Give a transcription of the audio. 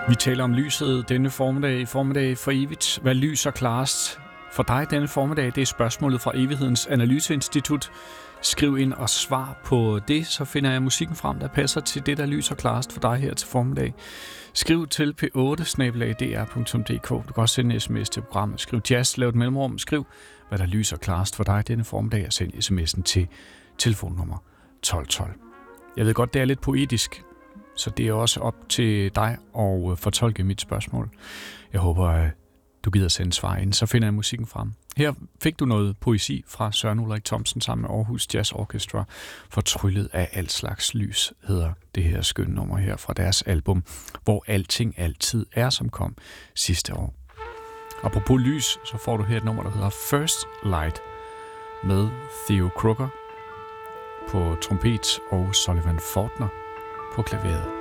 Vi taler om lyset denne formiddag for evigt. Hvad lyser klarest for dig denne formiddag? Det er spørgsmålet fra Evighedens Analyseinstitut. Skriv ind og svar på det, så finder jeg musikken frem, der passer til det, der lyser klarest for dig her til formiddag. Skriv til p8@dr.dk. Du kan også sende en sms til programmet. Skriv jazz, lav et mellemrum. Skriv, hvad der lyser klarest for dig denne formiddag, og send sms'en til telefonnummer 1212. Jeg ved godt, det er lidt poetisk, så det er også op til dig at fortolke mit spørgsmål. Jeg håber, at du gider sende svar ind, så finder jeg musikken frem. Her fik du noget poesi fra Søren Ulrik Thomsen sammen med Aarhus Jazz Orchestra. Fortryllet af alt slags lys hedder det her skønne nummer her fra deres album, hvor alting altid er, som kom sidste år. Apropos lys, så får du her et nummer, der hedder First Light med Theo Crooker på trompet og Sullivan Fortner på klaveret.